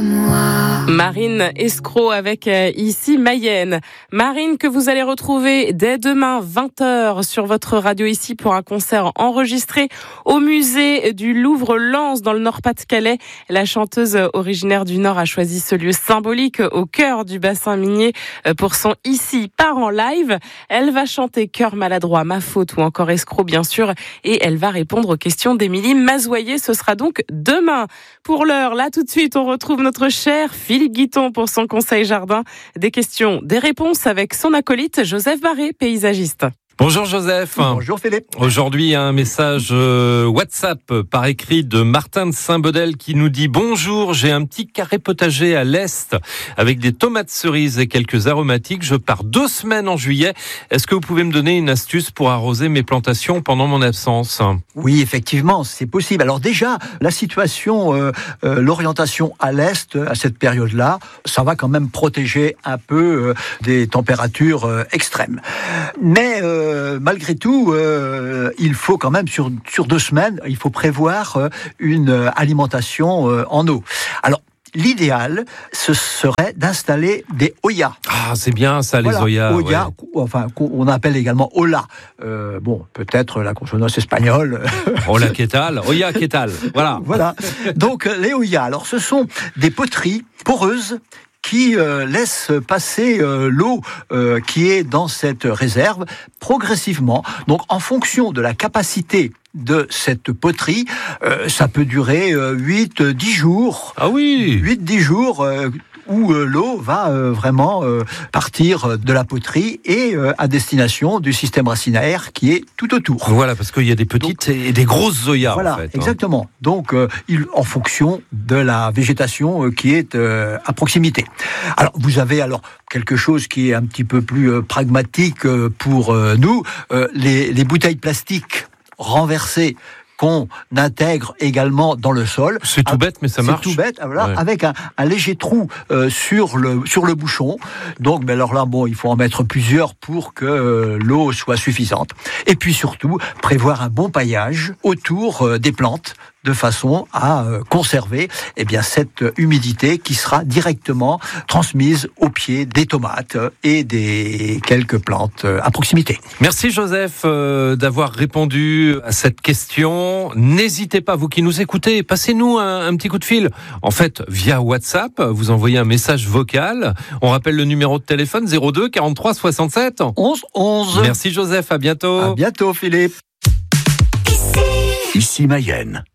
moi. Marine Escroc avec ici Mayenne. Marine que vous allez retrouver dès demain 20h sur votre radio ici pour un concert enregistré au musée du Louvre-Lens dans le Nord-Pas-de-Calais. La chanteuse originaire du Nord a choisi ce lieu symbolique au cœur du bassin minier pour son Ici part en live. Elle va chanter Cœur maladroit, Ma faute ou encore Escroc bien sûr et elle va répondre aux questions d'Émilie Mazoyer. Ce sera donc demain. Pour l'heure, là tout de suite, on retrouve notre cher Philippe Guiton pour son conseil jardin. Des questions, des réponses avec son acolyte Joseph Barré, paysagiste. Bonjour Joseph. Bonjour Philippe. Aujourd'hui, un message WhatsApp par écrit de Martin de Saint-Baudel qui nous dit « Bonjour, j'ai un petit carré potager à l'Est avec des tomates cerises et quelques aromatiques. Je pars 2 semaines en juillet. Est-ce que vous pouvez me donner une astuce pour arroser mes plantations pendant mon absence ?» Oui, effectivement, c'est possible. Alors déjà, la situation, l'orientation à l'Est, à cette période-là, ça va quand même protéger un peu des températures extrêmes. Mais malgré tout, il faut quand même sur 2 semaines, il faut prévoir une alimentation en eau. Alors, l'idéal, ce serait d'installer des Hoya. Ah, c'est bien ça, les voilà, Hoya. Hoya, ouais. Enfin, on appelle également Hola. Bon, peut-être la consonance espagnole. Hola, ¿qué tal? Hoya, ¿qué tal? Voilà. Voilà. Donc, les Hoya, alors, ce sont des poteries poreuses qui laisse passer l'eau qui est dans cette réserve progressivement. Donc, en fonction de la capacité de cette poterie, ça peut durer 8-10 jours. Ah oui 8-10 jours où l'eau va vraiment partir de la poterie et à destination du système racinaire qui est tout autour. Voilà, parce qu'il y a des petites et des grosses zoyas. Voilà, en fait, exactement. Donc, en fonction de la végétation qui est à proximité. Alors, vous avez quelque chose qui est un petit peu plus pragmatique pour nous, les bouteilles plastiques renversées qu'on intègre également dans le sol. C'est tout bête, mais ça marche. C'est tout bête, voilà, ouais. Avec un léger trou sur le bouchon. Donc, mais alors là, bon, il faut en mettre plusieurs pour que l'eau soit suffisante. Et puis surtout, prévoir un bon paillage autour des plantes, de façon à conserver cette humidité qui sera directement transmise au pied des tomates et des quelques plantes à proximité. Merci Joseph d'avoir répondu à cette question. N'hésitez pas, vous qui nous écoutez, passez-nous un petit coup de fil. En fait, via WhatsApp, vous envoyez un message vocal. On rappelle le numéro de téléphone 02 43 67 11 11. Merci Joseph, à bientôt. À bientôt Philippe. Ici Mayenne.